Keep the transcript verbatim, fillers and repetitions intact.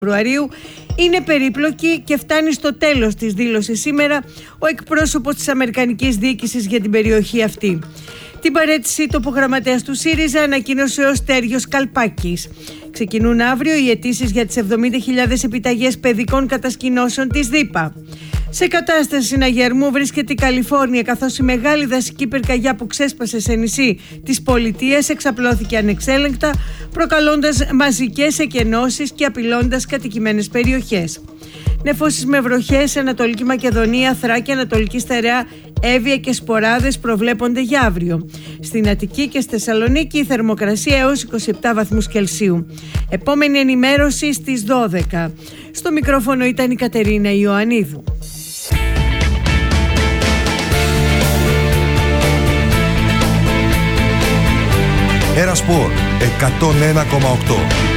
Φεβρουαρίου είναι περίπλοκη και φτάνει στο τέλος της, δήλωσε σήμερα ο εκπρόσωπος της Αμερικανικής διοίκησης για την περιοχή αυτή. Την παραίτηση τοπογραμματέας του ΣΥΡΙΖΑ ανακοίνωσε ο Στέργιος Καλπάκης. Ξεκινούν αύριο οι αιτήσεις για τις εβδομήντα χιλιάδες επιταγές παιδικών κατασκηνώσεων της ΔΥΠΑ. Σε κατάσταση συναγερμού βρίσκεται η Καλιφόρνια, καθώς η μεγάλη δασική πυρκαγιά που ξέσπασε σε νησί της πολιτείας εξαπλώθηκε ανεξέλεγκτα, προκαλώντας μαζικές εκενώσεις και απειλώντας κατοικημένες περιοχές. Νεφώσεις με βροχές σε Ανατολική Μακεδονία, Θράκη, Ανατολική Στερεά, Εύβοια και Σποράδες προβλέπονται για αύριο. Στην Αττική και στη Θεσσαλονίκη η θερμοκρασία έως είκοσι επτά βαθμούς Κελσίου. Επόμενη ενημέρωση στις δώδεκα. Στο μικρόφωνο ήταν η Κατερίνα Ιωαννίδου. Era Sport εκατόν ένα κόμμα οκτώ.